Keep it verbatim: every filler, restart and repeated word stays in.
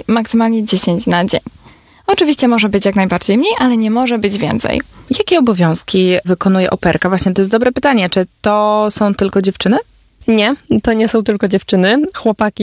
maksymalnie dziesięć na dzień. Oczywiście może być jak najbardziej mniej, ale nie może być więcej. Jakie obowiązki wykonuje operka? Właśnie to jest dobre pytanie. Czy to są tylko dziewczyny? Nie, to nie są tylko dziewczyny. Chłopaki